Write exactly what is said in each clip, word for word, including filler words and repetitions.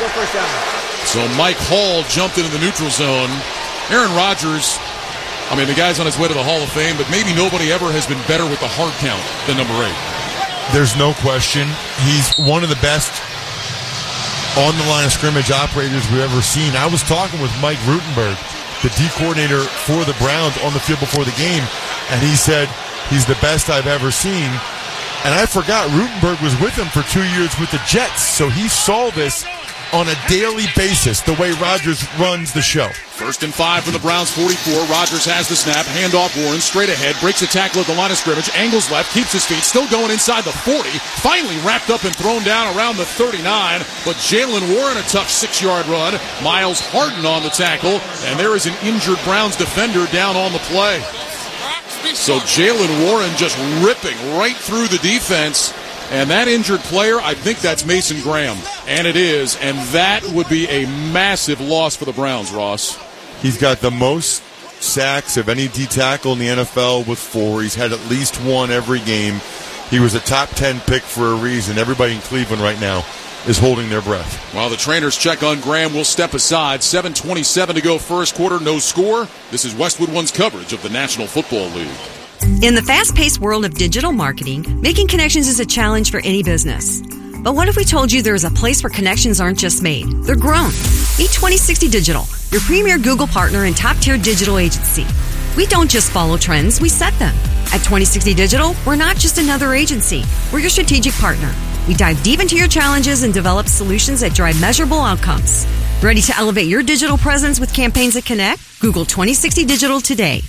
Go first down. So Mike Hall jumped into the neutral zone. Aaron Rodgers, I mean, the guy's on his way to the Hall of Fame, but maybe nobody ever has been better with the hard count than number eight. There's no question. He's one of the best on the line of scrimmage operators we've ever seen. I was talking with Mike Rutenberg, the D coordinator for the Browns, on the field before the game, and he said he's the best I've ever seen. And I forgot Rutenberg was with him for two years with the Jets, so he saw this on a daily basis, the way Rodgers runs the show. First and five from the Browns forty-four. Rodgers has the snap. Handoff Warren straight ahead. Breaks a tackle at the line of scrimmage. Angles left. Keeps his feet. Still going inside the forty. Finally wrapped up and thrown down around the thirty-nine. But Jalen Warren, a tough six-yard run. Miles Harden on the tackle. And there is an injured Browns defender down on the play. So Jalen Warren just ripping right through the defense. And that injured player, I think that's Mason Graham. And it is. And that would be a massive loss for the Browns, Ross. He's got the most sacks of any D tackle in the N F L with four. He's had at least one every game. He was a top ten pick for a reason. Everybody in Cleveland right now is holding their breath. While the trainers check on Graham, we'll step aside. seven twenty-seven to go first quarter, no score. This is Westwood One's coverage of the National Football League. In the fast-paced world of digital marketing, making connections is a challenge for any business. But what if we told you there is a place where connections aren't just made, they're grown? Meet twenty sixty Digital, your premier Google partner and top-tier digital agency. We don't just follow trends, we set them. At twenty sixty Digital, we're not just another agency, we're your strategic partner. We dive deep into your challenges and develop solutions that drive measurable outcomes. Ready to elevate your digital presence with campaigns that connect? Google twenty sixty Digital today.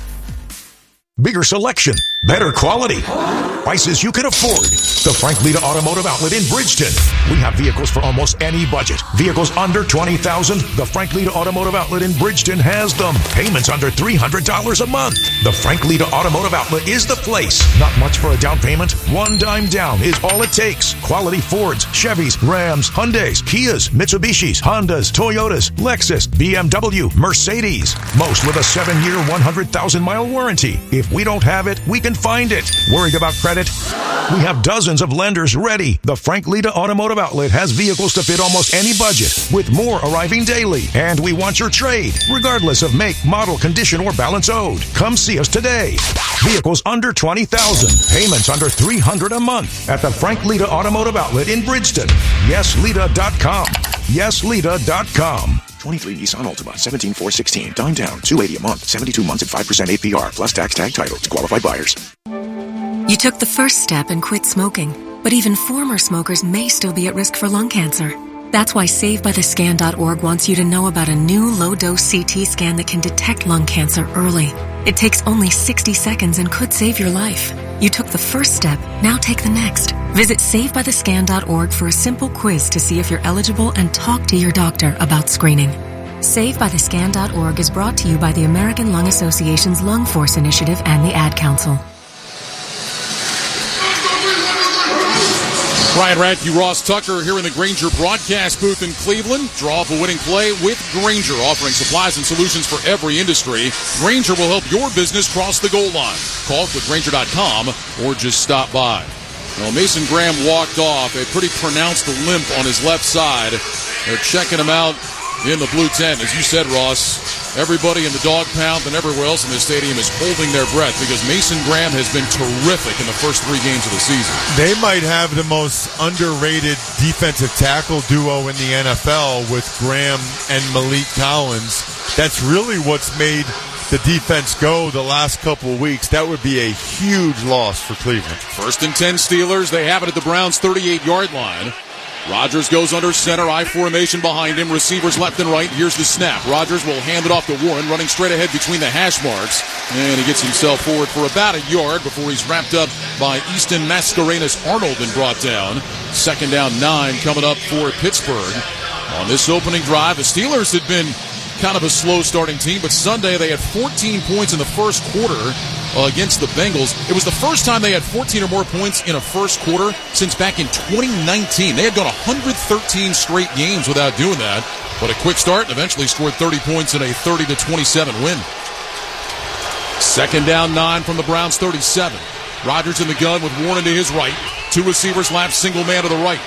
Bigger selection, better quality, prices you can afford. The Frank Lita Automotive Outlet in Bridgeton. We have vehicles for almost any budget. Vehicles under twenty thousand dollars. The Frank Lita Automotive Outlet in Bridgeton has them. Payments under three hundred dollars a month. The Frank Lita Automotive Outlet is the place. Not much for a down payment. One dime down is all it takes. Quality Fords, Chevys, Rams, Hyundais, Kias, Mitsubishis, Hondas, Toyotas, Lexus, B M W, Mercedes. Most with a seven-year, one hundred thousand mile warranty. If we don't have it, we can find it. Worried about credit? We have dozens of lenders ready. The Frank Lita Automotive Outlet has vehicles to fit almost any budget, with more arriving daily. And we want your trade, regardless of make, model, condition, or balance owed. Come see us today. Vehicles under twenty thousand dollars. Payments under three hundred dollars a month at the Frank Lita Automotive Outlet in Bridgeton. yes lita dot com. yes lita dot com. twenty-three Nissan Altima, seventeen four sixteen. Dime down, two hundred eighty dollars a month, seventy-two months at five percent A P R, plus tax tag title to qualified buyers. You took the first step and quit smoking, but even former smokers may still be at risk for lung cancer. That's why Save By The Scan dot org wants you to know about a new low-dose C T scan that can detect lung cancer early. It takes only sixty seconds and could save your life. You took the first step, now take the next. Visit Save By The Scan dot org for a simple quiz to see if you're eligible and talk to your doctor about screening. Save By The Scan dot org is brought to you by the American Lung Association's Lung Force Initiative and the Ad Council. Brian Radke, Ross Tucker here in the Grainger broadcast booth in Cleveland. Draw up a winning play with Grainger, offering supplies and solutions for every industry. Grainger will help your business cross the goal line. Call click grainger dot com or just stop by. Well, Mason Graham walked off, a pretty pronounced limp on his left side. They're checking him out in the blue tent. As you said, Ross, everybody in the dog pound and everywhere else in the stadium is holding their breath because Mason Graham has been terrific in the first three games of the season. They might have the most underrated defensive tackle duo in the N F L with Graham and Malik Collins. That's really what's made the defense go the last couple of weeks. That would be a huge loss for Cleveland. First and ten Steelers. They have it at the Browns' thirty-eight-yard line. Rodgers goes under center, I formation behind him, receivers left and right. Here's the snap. Rodgers will hand it off to Warren, running straight ahead between the hash marks. And he gets himself forward for about a yard before he's wrapped up by Easton Mascarenas-Arnold and brought down. Second down, nine coming up for Pittsburgh. On this opening drive, the Steelers had been kind of a slow starting team, but Sunday they had fourteen points in the first quarter uh, against the Bengals. It was the first time they had fourteen or more points in a first quarter since back in twenty nineteen. They had gone one hundred thirteen straight games without doing that, but a quick start and eventually scored thirty points in a thirty to twenty-seven win. Second down, nine from the Browns' thirty-seven. Rodgers in the gun with Warren to his right. Two receivers lap, single man to the right.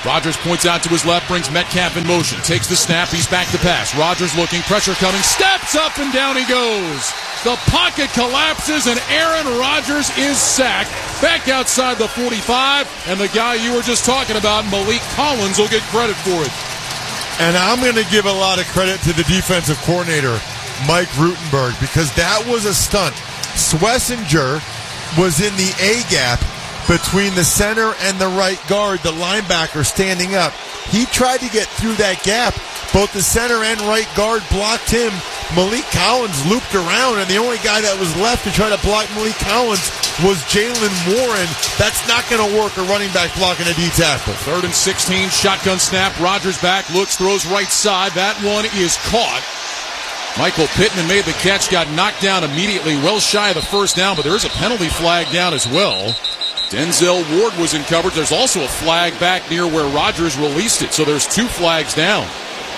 Rodgers points out to his left, brings Metcalf in motion, takes the snap, he's back to pass. Rodgers looking, pressure coming, steps up and down he goes. The pocket collapses and Aaron Rodgers is sacked. Back outside the forty-five, and the guy you were just talking about, Malik Collins, will get credit for it. And I'm going to give a lot of credit to the defensive coordinator, Mike Rutenberg, because that was a stunt. Schlesinger was in the A-gap between the center and the right guard, the linebacker standing up. He tried to get through that gap. Both the center and right guard blocked him. Malik Collins looped around, and the only guy that was left to try to block Malik Collins was Jaylen Warren. That's not going to work, a running back blocking a D tackle. Third and sixteen, shotgun snap. Rodgers back, looks, throws right side. That one is caught. Michael Pittman made the catch, got knocked down immediately, well shy of the first down, but there is a penalty flag down as well. Denzel Ward was in coverage. There's also a flag back near where Rodgers released it, so there's two flags down.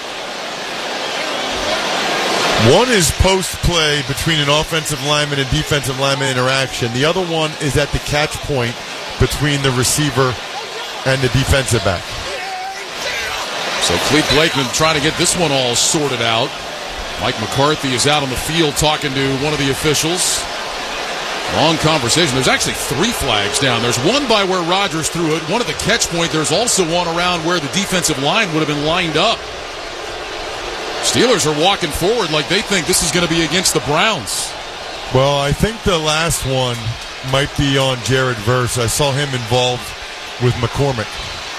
One is post-play between an offensive lineman and defensive lineman interaction. The other one is at the catch point between the receiver and the defensive back. So Clete Blakeman trying to get this one all sorted out. Mike McCarthy is out on the field talking to one of the officials. Long conversation. There's actually three flags down. There's one by where Rodgers threw it, one at the catch point. There's also one around where the defensive line would have been lined up. Steelers are walking forward like they think this is going to be against the Browns. Well, I think the last one might be on Jared Verse. I saw him involved with McCormick.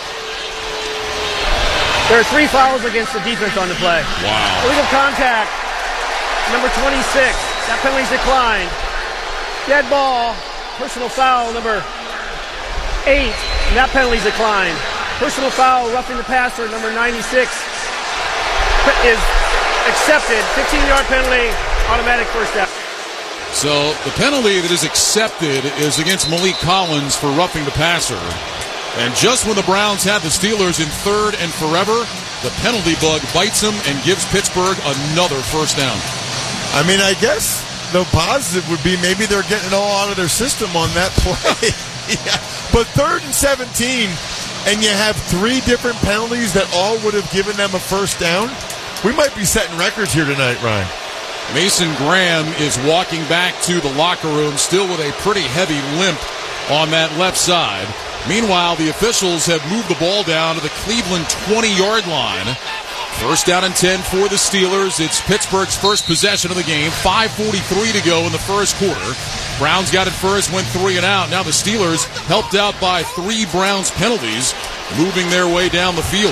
There are three fouls against the defense on the play. Wow. Illegal contact, number twenty-six. That penalty's declined. Dead ball, personal foul, number eight. And that penalty's declined. Personal foul, roughing the passer, number ninety-six, is accepted. fifteen-yard penalty, automatic first down. So the penalty that is accepted is against Malik Collins for roughing the passer. And just when the Browns have the Steelers in third and forever, the penalty bug bites them and gives Pittsburgh another first down. I mean, I guess the positive would be maybe they're getting it all out of their system on that play. Yeah. But third and seventeen, and you have three different penalties that all would have given them a first down. We might be setting records here tonight, Ryan. Mason Graham is walking back to the locker room, still with a pretty heavy limp on that left side. Meanwhile, the officials have moved the ball down to the Cleveland twenty-yard line. First down and ten for the Steelers. It's Pittsburgh's first possession of the game. five forty-three to go in the first quarter. Browns got it first, went three and out. Now the Steelers, helped out by three Browns penalties, moving their way down the field.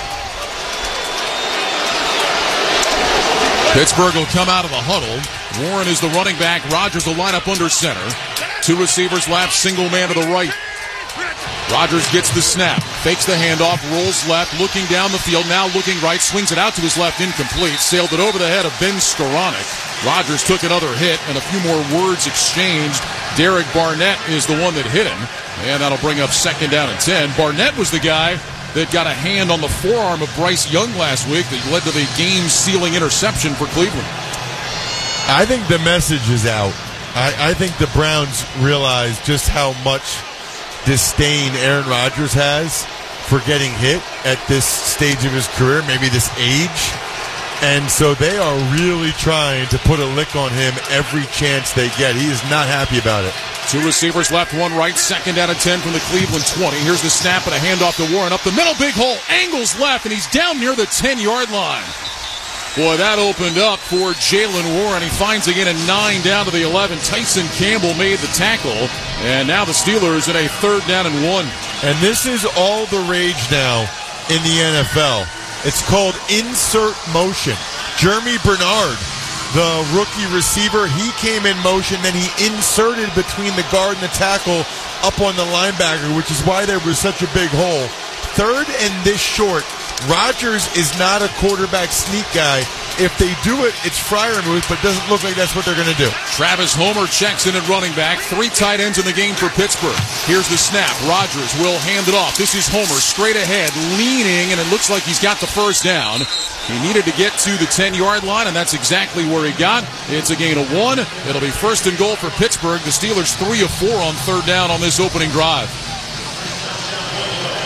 Pittsburgh will come out of the huddle. Warren is the running back. Rodgers will line up under center. Two receivers left, single man to the right. Rodgers gets the snap, fakes the handoff, rolls left, looking down the field, now looking right, swings it out to his left, incomplete, sailed it over the head of Ben Skoranek. Rodgers took another hit, and a few more words exchanged. Derek Barnett is the one that hit him, and that'll bring up second down and ten. Barnett was the guy that got a hand on the forearm of Bryce Young last week that led to the game-sealing interception for Cleveland. I think the message is out. I, I think the Browns realize just how much disdain Aaron Rodgers has for getting hit at this stage of his career, maybe this age. And so they are really trying to put a lick on him every chance they get. He is not happy about it. Two receivers left, one right, second down and ten from the Cleveland twenty. Here's the snap and a handoff to Warren. Up the middle, big hole, angles left, and he's down near the ten-yard line. Boy, that opened up for Jaylen Warren. He finds again a nine down to the eleven. Tyson Campbell made the tackle, and now the Steelers in a third down and one. And this is all the rage now in the N F L. It's called insert motion. Jeremy Bernard, the rookie receiver, he came in motion, then he inserted between the guard and the tackle up on the linebacker, which is why there was such a big hole. Third and this short. Rodgers is not a quarterback sneak guy. If they do it, it's Freiermuth, but it doesn't look like that's what they're going to do. Travis Homer checks in at running back. Three tight ends in the game for Pittsburgh. Here's the snap. Rodgers will hand it off. This is Homer straight ahead, leaning, and it looks like he's got the first down. He needed to get to the ten-yard line, and that's exactly where he got. It's a gain of one. It'll be first and goal for Pittsburgh. The Steelers three of four on third down on this opening drive.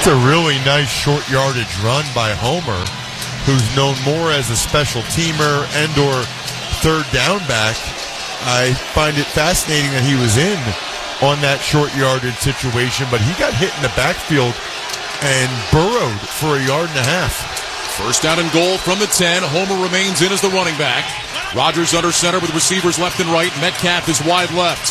That's a really nice short yardage run by Homer, who's known more as a special teamer and or third down back. I find it fascinating that he was in on that short yardage situation, but he got hit in the backfield and burrowed for a yard and a half. First down and goal from the ten. Homer remains in as the running back. Rodgers under center with receivers left and right. Metcalf is wide left.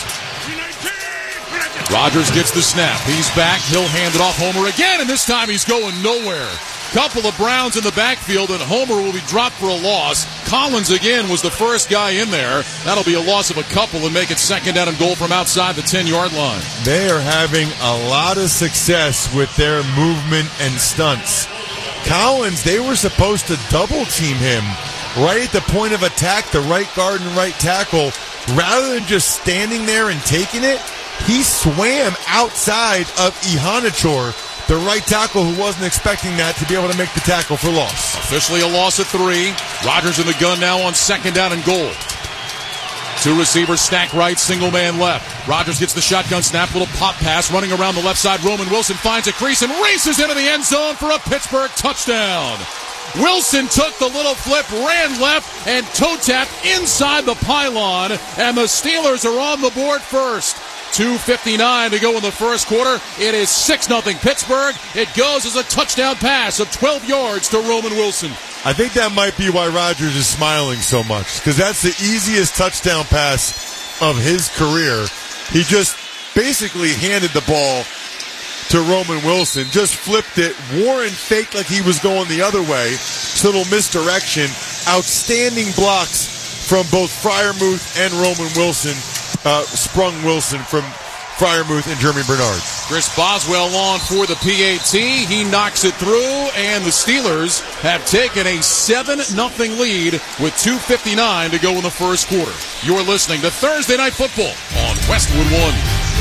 Rodgers gets the snap. He's back. He'll hand it off. Homer again, and this time he's going nowhere. Couple of Browns in the backfield, and Homer will be dropped for a loss. Collins again was the first guy in there. That'll be a loss of a couple and make it second down and goal from outside the ten-yard line. They are having a lot of success with their movement and stunts. Collins, they were supposed to double team him right at the point of attack, the right guard and right tackle. Rather than just standing there and taking it, he swam outside of Ihanichor, the right tackle who wasn't expecting that, to be able to make the tackle for loss. Officially a loss of three. Rodgers in the gun now on second down and goal. Two receivers stack right, single man left. Rodgers gets the shotgun snap, little pop pass, running around the left side. Roman Wilson finds a crease and races into the end zone for a Pittsburgh touchdown. Wilson took the little flip, ran left, and toe-tapped inside the pylon, and the Steelers are on the board first. two fifty-nine to go in the first quarter. It is six nothing Pittsburgh. It goes as a touchdown pass of twelve yards to Roman Wilson. I think that might be why Rodgers is smiling so much, because that's the easiest touchdown pass of his career. He just basically handed the ball to Roman Wilson, just flipped it. Warren faked like he was going the other way. It's a little misdirection. Outstanding blocks from both Freiermuth and Roman Wilson. Uh, sprung Wilson from Freiermuth and Jeremy Bernard. Chris Boswell on for the P A T. He knocks it through, and the Steelers have taken a seven nothing lead with two fifty-nine to go in the first quarter. You're listening to Thursday Night Football on Westwood One.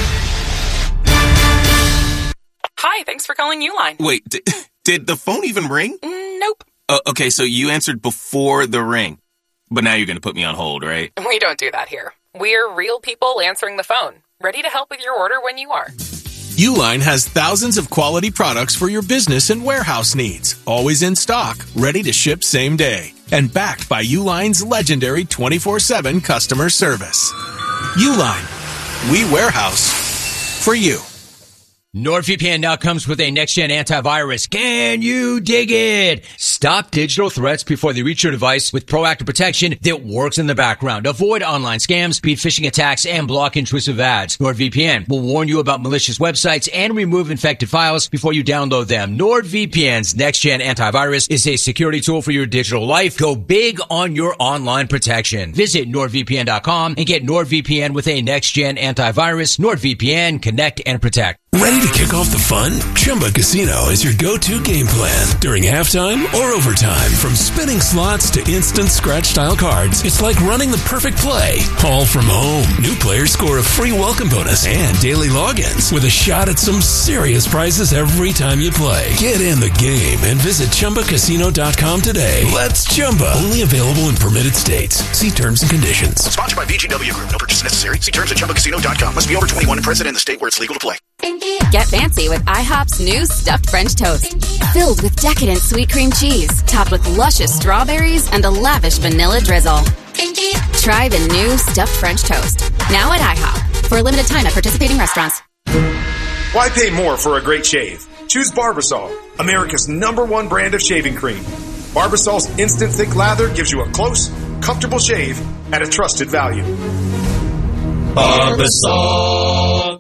Hi, thanks for calling Uline. Wait, did, did the phone even ring? Mm, nope. Uh, okay, so you answered before the ring. But now you're going to put me on hold, right? We don't do that here. We're real people answering the phone, ready to help with your order when you are. Uline has thousands of quality products for your business and warehouse needs, always in stock, ready to ship same day, and backed by Uline's legendary twenty-four seven customer service. Uline, we warehouse for you. NordVPN now comes with a next-gen antivirus. Can you dig it? Stop digital threats before they reach your device with proactive protection that works in the background. Avoid online scams, beat phishing attacks, and block intrusive ads. NordVPN will warn you about malicious websites and remove infected files before you download them. NordVPN's next-gen antivirus is a security tool for your digital life. Go big on your online protection. Visit nord V P N dot com and get NordVPN with a next-gen antivirus. NordVPN, connect and protect. Ready to kick off the fun? Chumba Casino is your go-to game plan during halftime or overtime. From spinning slots to instant scratch-style cards, it's like running the perfect play, all from home. New players score a free welcome bonus and daily logins with a shot at some serious prizes every time you play. Get in the game and visit Chumba Casino dot com today. Let's Chumba. Only available in permitted states. See terms and conditions. Sponsored by V G W Group. No purchase necessary. See terms at Chumba Casino dot com. Must be over twenty-one and present in the state where it's legal to play. Get fancy with IHOP's new stuffed French toast. Filled with decadent sweet cream cheese, topped with luscious strawberries and a lavish vanilla drizzle. Try the new stuffed French toast. Now at IHOP. For a limited time at participating restaurants. Why pay more for a great shave? Choose Barbasol, America's number one brand of shaving cream. Barbasol's instant thick lather gives you a close, comfortable shave at a trusted value. Barbasol.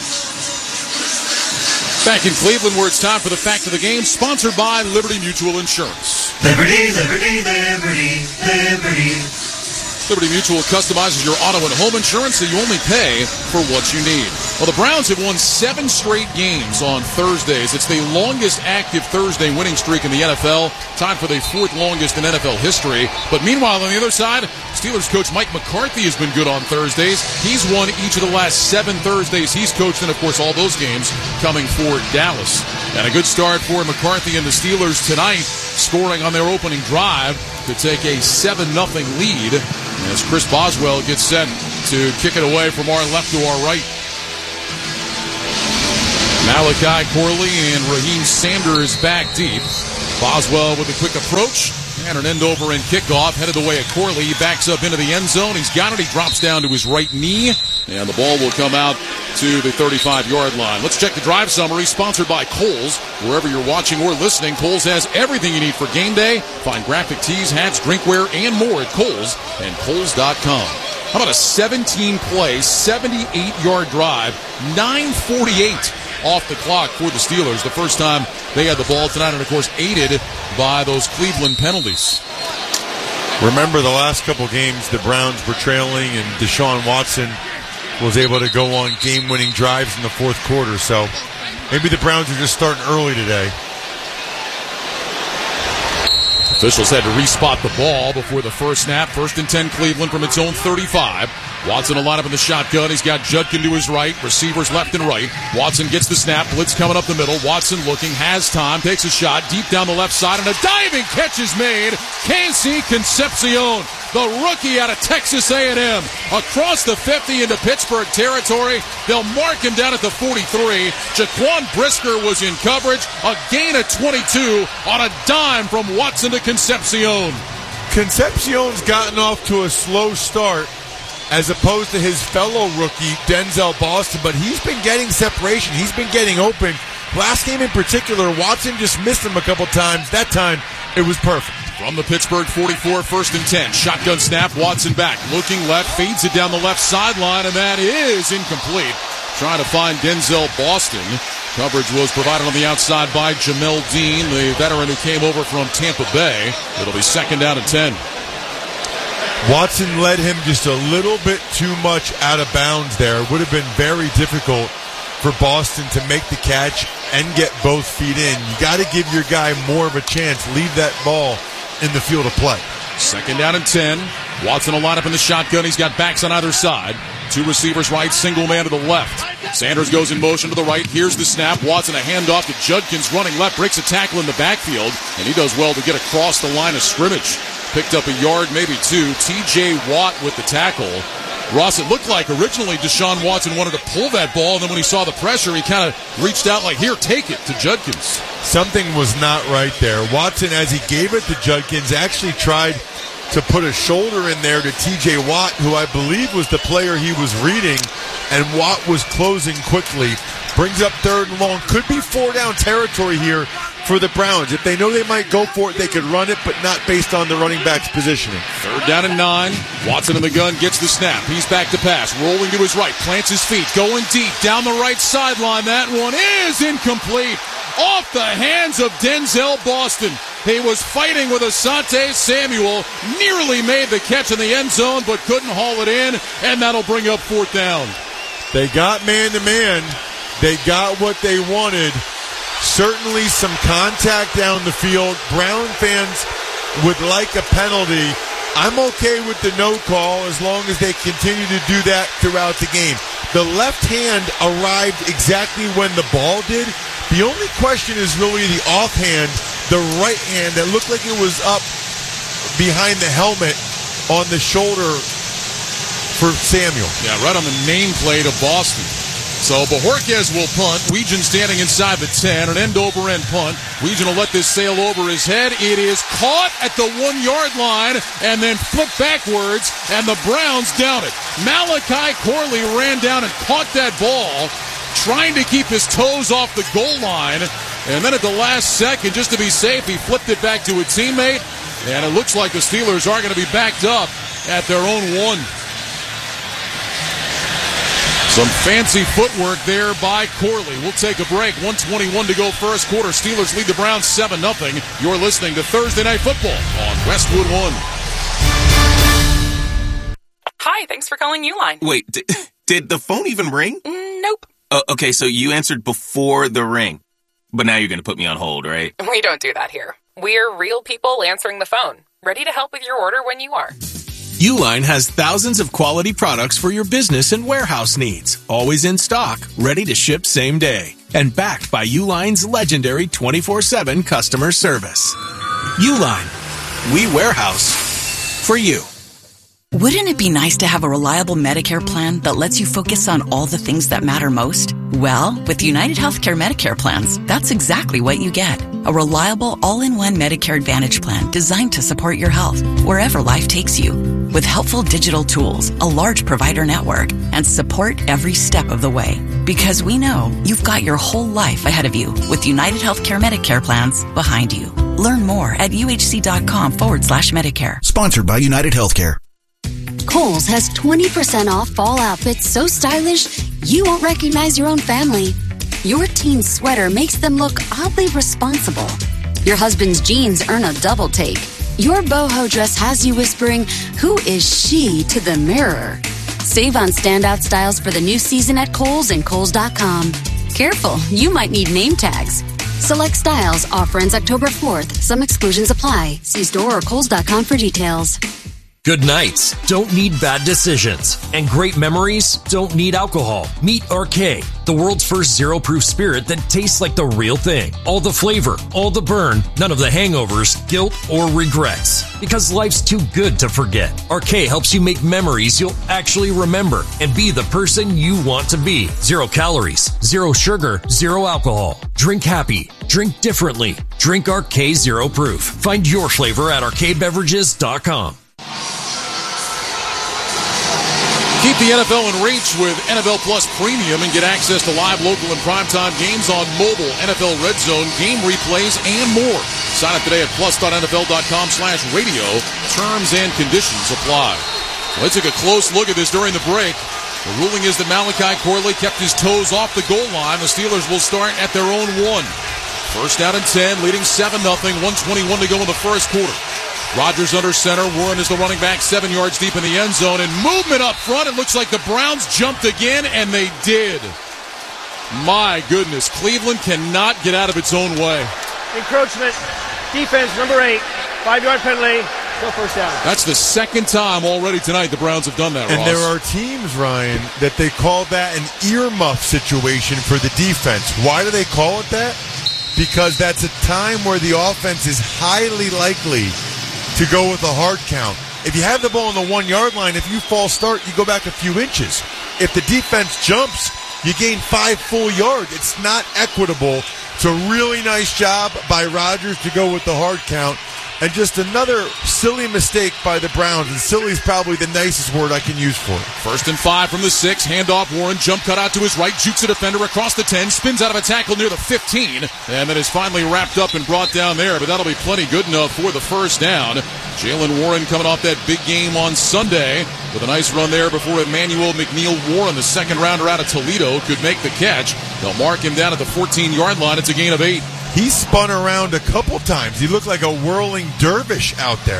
Back in Cleveland, where it's time for the Fact of the Game, sponsored by Liberty Mutual Insurance. Liberty, Liberty, Liberty, Liberty. Liberty Mutual customizes your auto and home insurance so you only pay for what you need. Well, the Browns have won seven straight games on Thursdays. It's the longest active Thursday winning streak in the N F L, tied for the fourth longest in N F L history. But meanwhile, on the other side, Steelers coach Mike McCarthy has been good on Thursdays. He's won each of the last seven Thursdays he's coached, and of course all those games coming for Dallas. And a good start for McCarthy and the Steelers tonight, scoring on their opening drive to take a seven nothing lead as Chris Boswell gets set to kick it away from our left to our right. Malachi Corley and Raheem Sanders back deep. Boswell with a quick approach and an end over and kickoff headed the way of Corley. He backs up into the end zone. He's got it. He drops down to his right knee, and the ball will come out to the thirty-five-yard line. Let's check the drive summary, sponsored by Kohl's. Wherever you're watching or listening, Kohl's has everything you need for game day. Find graphic tees, hats, drinkware, and more at Kohl's and Kohl's dot com. How about a seventeen-play, seventy-eight-yard drive, nine forty-eight off the clock for the Steelers. The first time they had the ball tonight, and of course aided by those Cleveland penalties. Remember the last couple games, the Browns were trailing, and Deshaun Watson was able to go on game-winning drives in the fourth quarter. So maybe the Browns are just starting early today. Officials had to respot the ball before the first snap. First and ten, Cleveland from its own thirty-five. Watson will line up in the shotgun. He's got Judkin to his right, receivers left and right. Watson gets the snap, blitz coming up the middle. Watson looking, has time, takes a shot deep down the left side, and a diving catch is made. Casey Concepcion, the rookie out of Texas A and M, across the fifty into Pittsburgh territory. They'll mark him down at the forty-three. Jaquan Brisker was in coverage. A gain of twenty-two on a dime from Watson to Concepcion. Concepcion's gotten off to a slow start as opposed to his fellow rookie, Denzel Boston, but he's been getting separation. He's been getting open. Last game in particular, Watson just missed him a couple times. That time, it was perfect. From the Pittsburgh forty-four, first and ten. Shotgun snap, Watson back. Looking left, fades it down the left sideline, and that is incomplete. Trying to find Denzel Boston. Coverage was provided on the outside by Jamel Dean, the veteran who came over from Tampa Bay. It'll be second down and ten. Watson led him just a little bit too much out of bounds there. It would have been very difficult for Boston to make the catch and get both feet in. You got to give your guy more of a chance. Leave that ball in the field of play. Second down and ten. Watson will line up in the shotgun. He's got backs on either side. Two receivers right, single man to the left. Sanders goes in motion to the right. Here's the snap. Watson a handoff to Judkins running left. Breaks a tackle in the backfield, and he does well to get across the line of scrimmage. Picked up a yard, maybe two. T J Watt with the tackle. Ross, it looked like originally Deshaun Watson wanted to pull that ball, and then when he saw the pressure, he kind of reached out like, here, take it, to Judkins. Something was not right there. Watson, as he gave it to Judkins, actually tried to put a shoulder in there to T J Watt, who I believe was the player he was reading, and Watt was closing quickly. Brings up third and long. Could be four down territory here for the Browns. If they know they might go for it, they could run it, but not based on the running back's positioning. Third down and nine. Watson in the gun, gets the snap. He's back to pass, rolling to his right, plants his feet, going deep, down the right sideline. That one is incomplete. Off the hands of Denzel Boston. He was fighting with Asante Samuel, nearly made the catch in the end zone, but couldn't haul it in, and that'll bring up fourth down. They got man-to-man. They got what they wanted. Certainly some contact down the field. Brown fans would like a penalty. I'm okay with the no call as long as they continue to do that throughout the game. The left hand arrived exactly when the ball did. The only question is really the offhand, the right hand that looked like it was up behind the helmet on the shoulder for Samuel. Yeah, right on the nameplate of Boston. So Bojorquez will punt. Weegan standing inside the ten. An end-over-end punt. Weegan will let this sail over his head. It is caught at the one-yard line and then flipped backwards, and the Browns down it. Malachi Corley ran down and caught that ball, trying to keep his toes off the goal line. And then at the last second, just to be safe, he flipped it back to a teammate. And it looks like the Steelers are going to be backed up at their own one. Some fancy footwork there by Corley. We'll take a break. one twenty-one to go first quarter. Steelers lead the Browns seven nothing. You're listening to Thursday Night Football on Westwood One. Hi, thanks for calling Uline. Wait, did, did the phone even ring? Mm, nope. Uh, okay, so you answered before the ring. But now you're going to put me on hold, right? We don't do that here. We're real people answering the phone, ready to help with your order when you are. Uline has thousands of quality products for your business and warehouse needs, always in stock, ready to ship same day, and backed by Uline's legendary twenty-four seven customer service. Uline, we warehouse for you. Wouldn't it be nice to have a reliable Medicare plan that lets you focus on all the things that matter most? Well, with United Healthcare Medicare plans, that's exactly what you get. A reliable all-in-one Medicare Advantage plan designed to support your health wherever life takes you. With helpful digital tools, a large provider network, and support every step of the way. Because we know you've got your whole life ahead of you with United Healthcare Medicare plans behind you. Learn more at uhc.com forward slash Medicare. Sponsored by United Healthcare. Kohl's has twenty percent off fall outfits so stylish you won't recognize your own family. Your teen's sweater makes them look oddly responsible. Your husband's jeans earn a double take. Your boho dress has you whispering, "Who is she?" to the mirror. Save on standout styles for the new season at Kohl's and Kohl's dot com. Careful, you might need name tags. Select styles. Offer ends October fourth. Some exclusions apply. See store or Kohl's dot com for details. Good nights don't need bad decisions, and great memories don't need alcohol. Meet R K, the world's first zero-proof spirit that tastes like the real thing. All the flavor, all the burn, none of the hangovers, guilt, or regrets. Because life's too good to forget. R K helps you make memories you'll actually remember and be the person you want to be. Zero calories, zero sugar, zero alcohol. Drink happy. Drink differently. Drink R K Zero Proof. Find your flavor at arcade beverages dot com. Keep the N F L in reach with N F L Plus Premium and get access to live, local, and primetime games on mobile, N F L Red Zone, game replays, and more. Sign up today at plus dot n f l dot com slash radio. Terms and conditions apply. Let's take a close look at this during the break. The ruling is that Malachi Corley kept his toes off the goal line. The Steelers will start at their own one. First down and ten, leading seven nothing, one twenty-one to go in the first quarter. Rodgers under center. Warren is the running back, seven yards deep in the end zone. And movement up front. It looks like the Browns jumped again, and they did. My goodness. Cleveland cannot get out of its own way. Encroachment. Defense, number eight. Five-yard penalty. No first down. That's the second time already tonight the Browns have done that, And Ross. there are teams, Ryan, that they call that an earmuff situation for the defense. Why do they call it that? Because that's a time where the offense is highly likely to go with a hard count. If you have the ball on the one-yard line, if you false start, you go back a few inches. If the defense jumps, you gain five full yards. It's not equitable. It's a really nice job by Rodgers to go with the hard count. And just another silly mistake by the Browns. And silly is probably the nicest word I can use for it. First and five from the six. Handoff Warren. Jump cut out to his right. Jukes a defender across the ten. Spins out of a tackle near the fifteen. And then is finally wrapped up and brought down there. But that'll be plenty good enough for the first down. Jalen Warren coming off that big game on Sunday with a nice run there before Emmanuel McNeil Warren, the second rounder out of Toledo, could make the catch. They'll mark him down at the fourteen-yard line. It's a gain of eight. He spun around a couple times. He looked like a whirling dervish out there.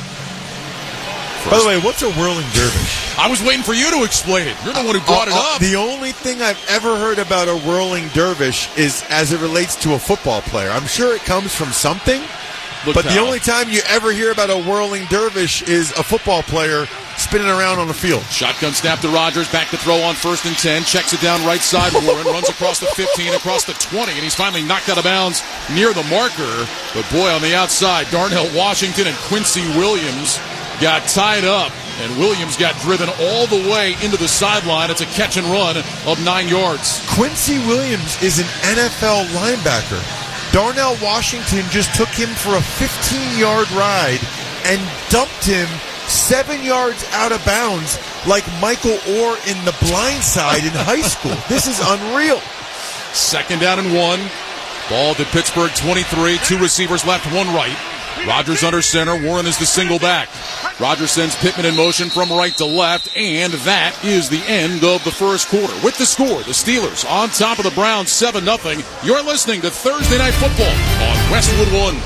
First. By the way, what's a whirling dervish? I was waiting for you to explain it. You're the one who brought uh, uh, it up. The only thing I've ever heard about a whirling dervish is as it relates to a football player. I'm sure it comes from something, Look but how. the only time you ever hear about a whirling dervish is a football player spinning around on the field. Shotgun snap to Rodgers, back to throw on first and ten, checks it down right side. Warren runs across the fifteen, across the twenty, and he's finally knocked out of bounds near the marker. But boy, on the outside, Darnell Washington and Quincy Williams got tied up, and Williams got driven all the way into the sideline. It's a catch and run of nine yards. Quincy Williams is an N F L linebacker. Darnell Washington just took him for a fifteen-yard ride and dumped him seven yards out of bounds like Michael Orr in The Blind Side in high school. This is unreal. Second down and one. Ball to Pittsburgh twenty-three. Two receivers left, one right. Rodgers under center. Warren is the single back. Rodgers sends Pittman in motion from right to left, and that is the end of the first quarter. With the score, the Steelers on top of the Browns seven nothing. You're listening to Thursday Night Football on Westwood One.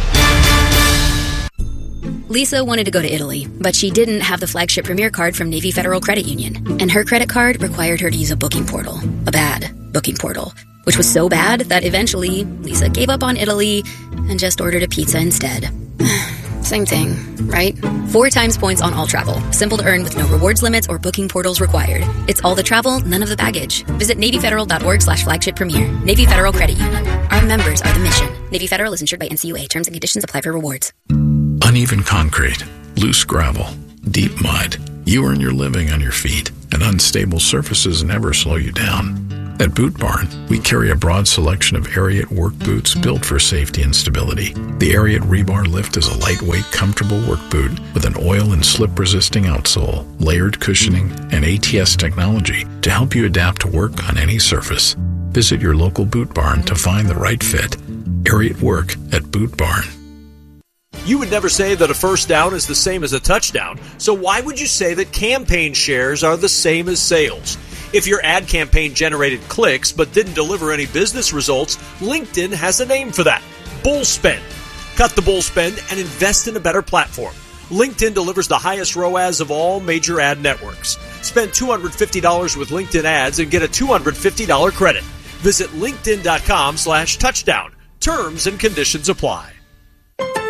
Lisa wanted to go to Italy, but she didn't have the flagship Premier card from Navy Federal Credit Union, and her credit card required her to use a booking portal, a bad booking portal, which was so bad that eventually Lisa gave up on Italy and just ordered a pizza instead. Same thing, right? Four times points on all travel. Simple to earn with no rewards limits or booking portals required. It's all the travel, none of the baggage. Visit NavyFederal.org slash flagship premier. Navy Federal Credit Union. Our members are the mission. Navy Federal is insured by N C U A. Terms and conditions apply for rewards. Uneven concrete, loose gravel, deep mud. You earn your living on your feet, and unstable surfaces never slow you down. At Boot Barn, we carry a broad selection of Ariat work boots built for safety and stability. The Ariat Rebar Lift is a lightweight, comfortable work boot with an oil and slip-resisting outsole, layered cushioning, and A T S technology to help you adapt to work on any surface. Visit your local Boot Barn to find the right fit. Ariat Work at Boot Barn. You would never say that a first down is the same as a touchdown, so why would you say that campaign shares are the same as sales? If your ad campaign generated clicks but didn't deliver any business results, LinkedIn has a name for that: bull spend. Cut the bull spend and invest in a better platform. LinkedIn delivers the highest R O A S of all major ad networks. Spend two hundred fifty dollars with LinkedIn ads and get a two hundred fifty dollars credit. Visit linkedin.com slash touchdown. Terms and conditions apply.